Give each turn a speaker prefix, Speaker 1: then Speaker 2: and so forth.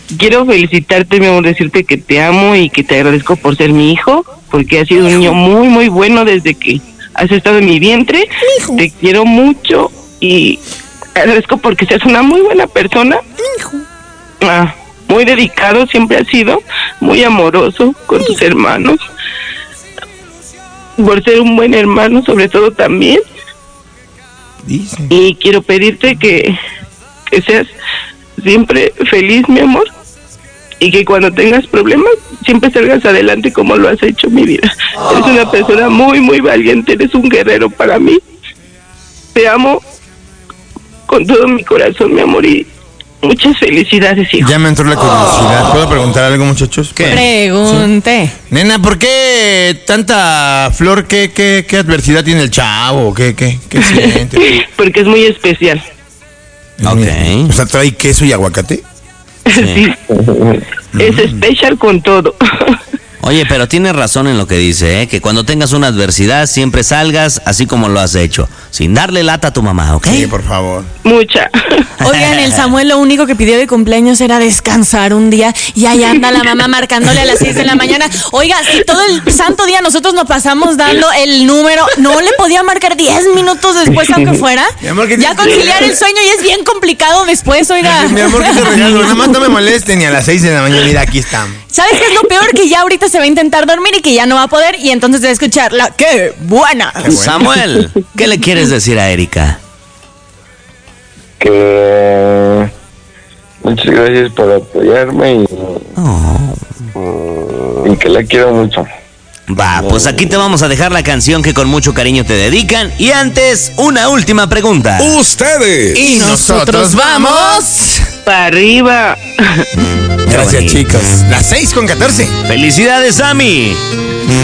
Speaker 1: quiero felicitarte, mi amor, decirte que te amo y que te agradezco por ser mi hijo, porque has sido un niño muy, muy bueno desde que has estado en mi vientre.
Speaker 2: Hijo.
Speaker 1: Te quiero mucho y agradezco porque seas una muy buena persona.
Speaker 2: Hijo.
Speaker 1: Muy dedicado, siempre has sido muy amoroso con tus hermanos. Por ser un buen hermano, sobre todo también.
Speaker 3: Dice.
Speaker 1: Y quiero pedirte que seas siempre feliz, mi amor, y que cuando tengas problemas siempre salgas adelante como lo has hecho, mi vida. Eres una persona muy, muy valiente, eres un guerrero para mí. Te amo con todo mi corazón, mi amor, y muchas felicidades, hijo.
Speaker 3: Ya me entró la curiosidad. ¿Puedo preguntar algo, muchachos?
Speaker 4: ¿Qué?
Speaker 2: Pregunte.
Speaker 3: Sí. Nena, ¿por qué tanta flor? ¿Qué adversidad tiene el chavo? ¿Qué siente?
Speaker 1: Porque es muy especial.
Speaker 4: Ok.
Speaker 3: O sea, ¿trae queso y aguacate?
Speaker 1: Sí. Es especial con todo.
Speaker 4: Oye, pero tienes razón en lo que dice, ¿eh? Que cuando tengas una adversidad siempre salgas así como lo has hecho, sin darle lata a tu mamá, ¿ok?
Speaker 3: Sí, por favor.
Speaker 1: Mucha.
Speaker 2: Oigan, el Samuel lo único que pidió de cumpleaños era descansar un día y ahí anda la mamá marcándole a las 6 de la mañana. Oiga, si todo el santo día nosotros nos pasamos dando el número, ¿no le podía marcar 10 minutos después aunque fuera?
Speaker 3: Mi amor, ¿qué
Speaker 2: Ya
Speaker 3: te-
Speaker 2: conciliar el sueño y es bien complicado después, oiga.
Speaker 3: Mi amor, ¿qué te regalo? Nada más no me molesten ni a las 6 de la mañana. Mira, aquí estamos.
Speaker 2: ¿Sabes qué es lo peor? Que ya ahorita se va a intentar dormir y que ya no va a poder y entonces va a escuchar la ¡qué buena!
Speaker 3: Qué bueno.
Speaker 4: Samuel, ¿qué le quieres decir a Erika?
Speaker 5: Que muchas gracias por apoyarme y que la quiero mucho.
Speaker 4: Va, pues aquí te vamos a dejar la canción que con mucho cariño te dedican. Y antes, una última pregunta.
Speaker 6: Ustedes.
Speaker 3: Y nosotros vamos.
Speaker 1: Para arriba.
Speaker 3: Gracias,
Speaker 4: bonito.
Speaker 3: chicos. Las 6:14.
Speaker 4: ¡Felicidades, Sammy!